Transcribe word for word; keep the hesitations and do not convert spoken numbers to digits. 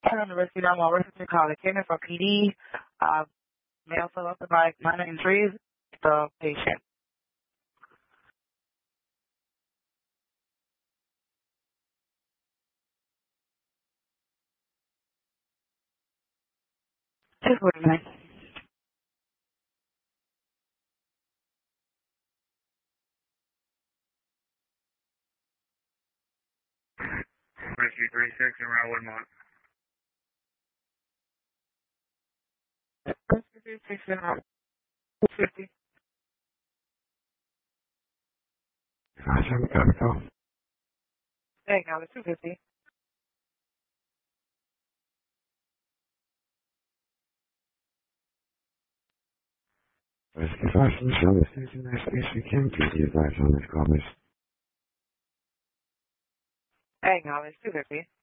on the rescue number, resident call Kenneth for P D. Uh, may also also like minor injuries, the patient. Just wait a minute. Rescue three six in Route Woodmont. Rescue three six in two fifty. Awesome, gotta go. Hey, now it's two fifty. Rescue five from the service station, I space we can please be advised on this call, miss. Hey, now it's two fifty.